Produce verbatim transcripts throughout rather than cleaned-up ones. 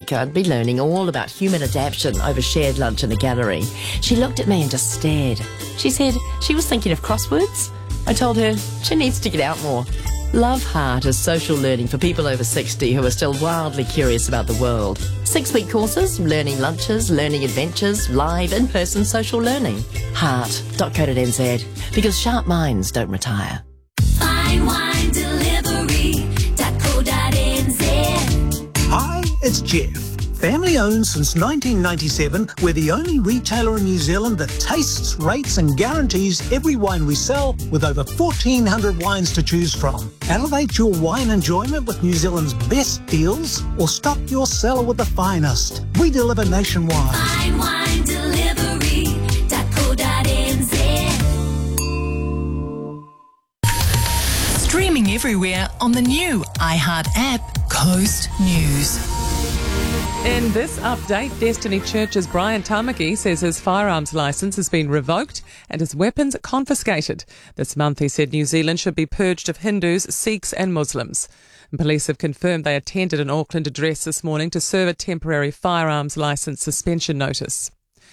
week I'd be learning all about human adaptation over shared lunch in a gallery. She looked at me and just stared. She said she was thinking of crosswords. I told her she needs to get out more. Love Heart is social learning for people over sixty who are still wildly curious about the world. Six-week courses, learning lunches, learning adventures, live in-person social learning. heart dot co dot n z, because sharp minds don't retire. fine wine delivery dot co dot n z. Hi, it's Jeff. Family owned since nineteen ninety-seven, we're the only retailer in New Zealand that tastes, rates and guarantees every wine we sell, with over fourteen hundred wines to choose from. Elevate your wine enjoyment with New Zealand's best deals, or stock your cellar with the finest. We deliver nationwide. fine wine delivery dot co dot n z. Streaming everywhere on the new iHeart app, Coast News. In this update, Destiny Church's Brian Tamaki says his firearms licence has been revoked and his weapons confiscated. This month, he said New Zealand should be purged of Hindus, Sikhs and Muslims. And police have confirmed they attended an Auckland address this morning to serve a temporary firearms licence suspension notice.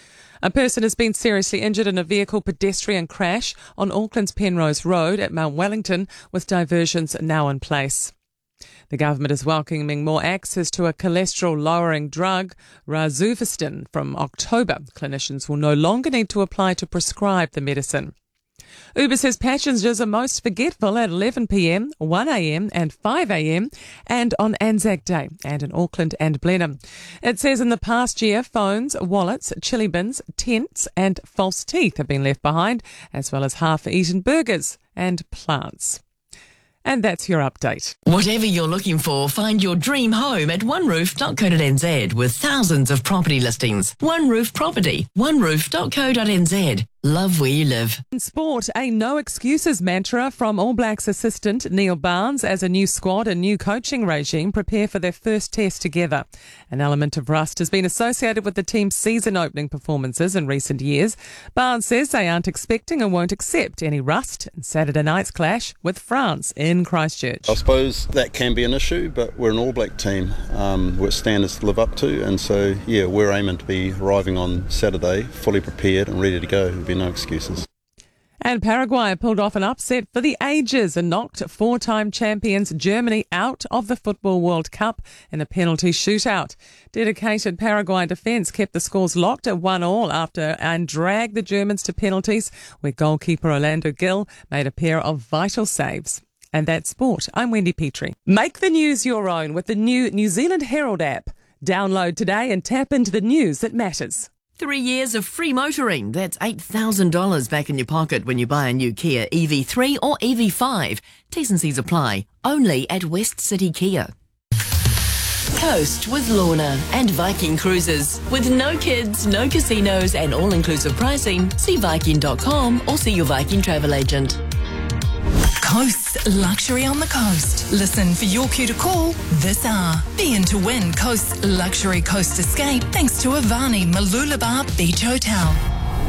A person has been seriously injured in a vehicle pedestrian crash on Auckland's Penrose Road at Mount Wellington, with diversions now in place. The government is welcoming more access to a cholesterol-lowering drug, Rosuvastatin, from October. Clinicians will no longer need to apply to prescribe the medicine. Uber says passengers are most forgetful at eleven p m, one a m and five a m and on Anzac Day, and in Auckland and Blenheim. It says in the past year, phones, wallets, chili bins, tents and false teeth have been left behind, as well as half-eaten burgers and plants. And that's your update. Whatever you're looking for, find your dream home at one roof dot co dot n z with thousands of property listings. One Roof Property, one roof dot co dot n z. Love where you live. In sport, a no excuses mantra from All Blacks assistant Neil Barnes as a new squad and new coaching regime prepare for their first test together. An element of rust has been associated with the team's season opening performances in recent years. Barnes says they aren't expecting and won't accept any rust in Saturday night's clash with France in Christchurch. I suppose that can be an issue, but we're an All Black team um, with standards to live up to, and so yeah, we're aiming to be arriving on Saturday fully prepared and ready to go. There'll be no excuses. And Paraguay pulled off an upset for the ages and knocked four-time champions Germany out of the Football World Cup in a penalty shootout. Dedicated Paraguay defence kept the scores locked at one all after and dragged the Germans to penalties, where goalkeeper Orlando Gil made a pair of vital saves. And that's sport. I'm Wendy Petrie. Make the news your own with the new New Zealand Herald app. Download today and tap into the news that matters. Three years of free motoring. That's eight thousand dollars back in your pocket when you buy a new Kia E V three or E V five. T's and C's apply. Only at West City Kia. Coast with Lorna and Viking Cruises. With no kids, no casinos and all-inclusive pricing, see Viking dot com or see your Viking travel agent. Coast's Luxury on the Coast. Listen for your cue to call this hour. Be in to win Coast's Luxury Coast Escape thanks to Avani Malulabar Beach Hotel.